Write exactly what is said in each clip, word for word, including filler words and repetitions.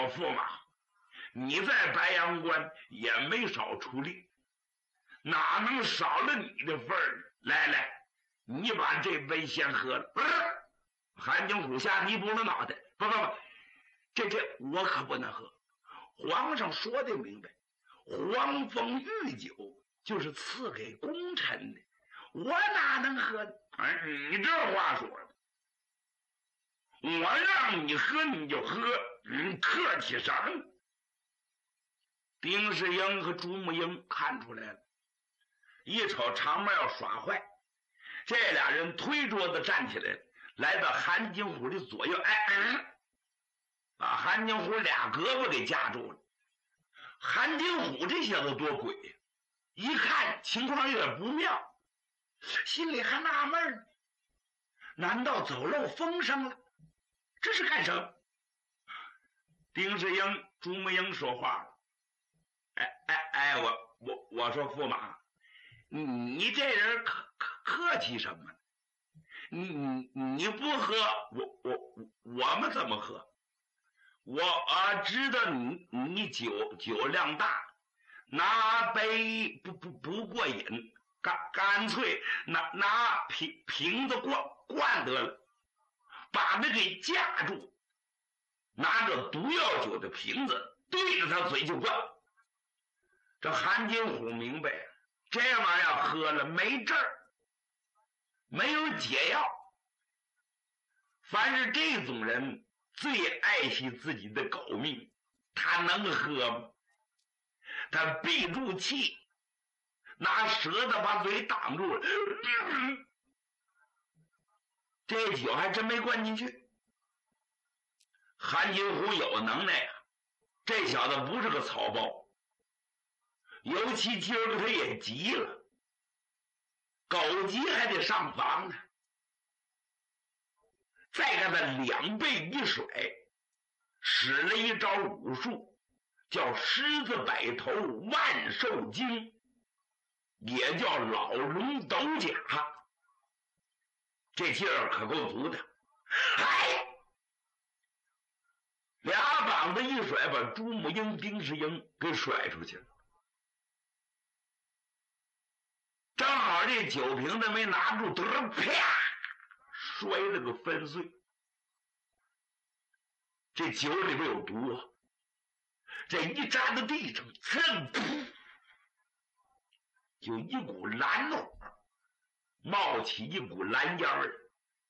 说驸马，你在白阳关也没少出力，哪能少了你的份儿？来来，你把这杯先喝了。不是，韩景虎吓泥补了脑袋，不不不，这这我可不能喝。皇上说的明白，黄蜂御酒就是赐给功臣的，我哪能喝呢？哎，你这话说的，我让你喝你就喝，你客气什么？丁世英和朱木英看出来了，一瞅长毛要耍坏，这俩人推桌子站起来，来到韩景虎的左右，哎哎，把韩景虎俩胳膊给夹住了。韩景虎这小子多鬼呀，一看情况有点不妙，心里还纳闷呢，难道走漏风声了？这是干什么？丁世英、朱木英说话了，哎哎哎，我我我说驸马，你你这人客客客气什么？你你你不喝，我我我们怎么喝？我啊知道你你酒酒量大，拿杯不不不过瘾，干干脆拿拿瓶瓶子灌灌得了，把他给架住，拿着毒药酒的瓶子对着他嘴就灌。这韩金虎明白，这玩意儿喝了没治儿，没有解药。凡是这种人最爱惜自己的狗命，他能喝吗？他闭住气，拿舌头把嘴挡住了，嗯、这酒还真没灌进去。韩金虎有能耐啊，这小子不是个草包，尤其今儿个他也急了，狗急还得上房呢。再给他两背一甩，使了一招武术，叫狮子摆头万寿经，也叫老龙斗甲，这劲儿可够足的。嗨，俩膀子一甩，把朱木英、丁世英给甩出去了。正好这酒瓶子没拿住，得啪摔了个粉碎。这酒里边有毒啊，这一扎到地上，噌噗，就一股蓝火，冒起一股蓝烟儿。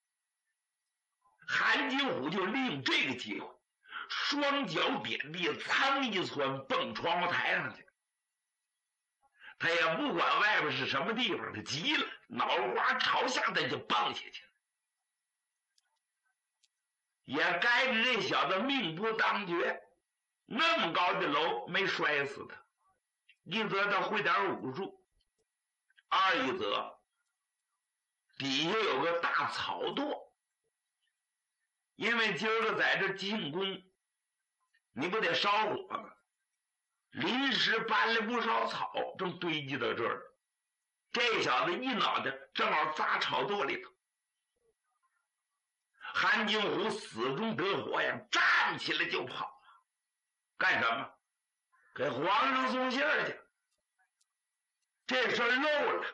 韩金虎就利用这个机会，双脚点地，噌一窜蹦窗户台上去。他也不管外边是什么地方，他急了，脑瓜朝下他就蹦下去了。也该着这小子命不当绝，那么高的楼没摔死他。一则他会点武术，二一则底下有个大草垛，因为今儿个在这进宫，你不得烧火吗？临时搬了不少草，正堆积到这儿。这小子一脑袋正好砸草垛里头。韩金虎死中得活呀，站起来就跑，干什么？给皇上送信儿去。这事儿漏了，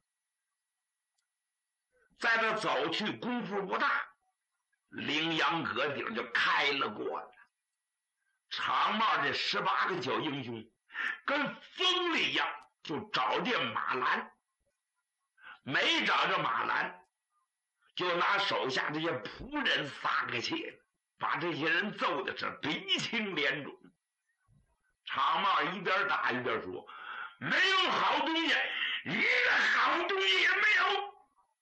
在他走去功夫不大，羚羊阁顶就开了锅了。长帽这十八个小英雄跟疯了一样，就找见马兰，没找着马兰，就拿手下这些仆人撒个气，把这些人揍的是鼻青脸肿。长帽一边打一边说：“没有好东西，一个好东西也没有。”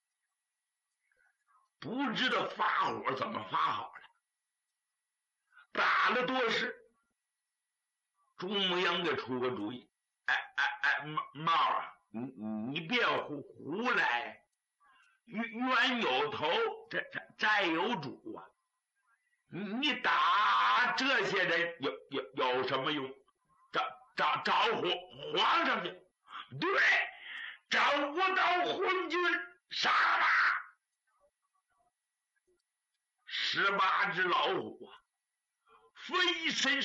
不知道发火怎么发好了，打了多时。朱木英给出个主意：“哎哎哎，帽啊，你你别胡胡来。冤有头，这这债有主啊！你打这些人有有有什么用？找找找皇皇上去，对，找无道昏君杀吧！十八只老虎啊，飞身